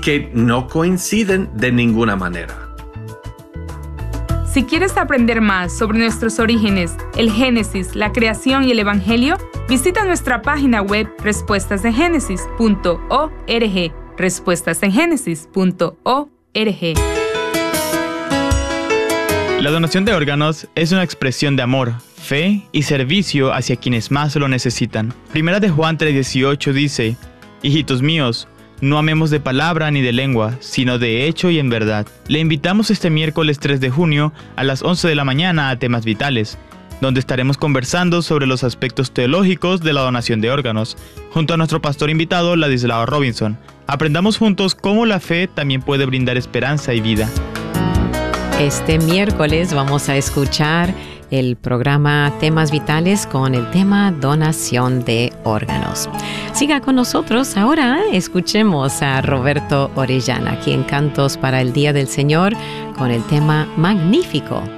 que no coinciden de ninguna manera. Si quieres aprender más sobre nuestros orígenes, el Génesis, la creación y el Evangelio, visita nuestra página web respuestasengenesis.org. respuestasengenesis.org. La donación de órganos es una expresión de amor, fe y servicio hacia quienes más lo necesitan. Primera de Juan 3:18 dice: Hijitos míos, no amemos de palabra ni de lengua, sino de hecho y en verdad. Le invitamos este miércoles 3 de junio a las 11 de la mañana a Temas Vitales, donde estaremos conversando sobre los aspectos teológicos de la donación de órganos, junto a nuestro pastor invitado, Ladislao Robinson. Aprendamos juntos cómo la fe también puede brindar esperanza y vida. Este miércoles vamos a escuchar el programa Temas Vitales con el tema donación de órganos. Siga con nosotros. Ahora escuchemos a Roberto Orellana aquí en Cantos para el Día del Señor con el tema Magnífico.